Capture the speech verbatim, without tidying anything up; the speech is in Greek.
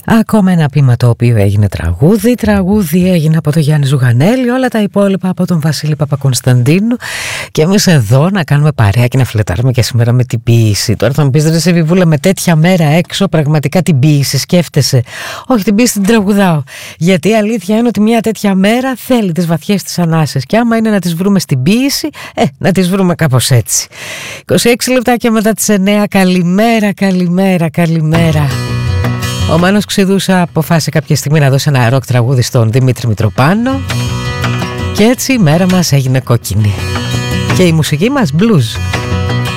Ακόμα ένα ποίημα το οποίο έγινε τραγούδι. Τραγούδι έγινε από τον Γιάννη Ζουγανέλη, όλα τα υπόλοιπα από τον Βασίλη Παπακωνσταντίνου. Και εμείς εδώ να κάνουμε παρέα και να φλετάρουμε και σήμερα με την ποίηση. Τώρα θα μου πεις, ρε σε Βιβούλα, με τέτοια μέρα έξω, πραγματικά την ποίηση σκέφτεσαι? Όχι, την ποίηση την τραγουδάω. Γιατί η αλήθεια είναι ότι μια τέτοια μέρα θέλει τις βαθιές της ανάσες. Και άμα είναι να τις βρούμε στην ποίηση, ε, να τις βρούμε κάπως έτσι. είκοσι έξι λεπτάκια μετά τις εννιά. Καλημέρα, καλημέρα, καλημέρα. Ο Μάνος Ξηδούσα αποφάσισε κάποια στιγμή να δώσει ένα ροκ τραγούδι στον Δημήτρη Μητροπάνο. Και έτσι η μέρα μας έγινε κόκκινη. Και η μουσική μας blues.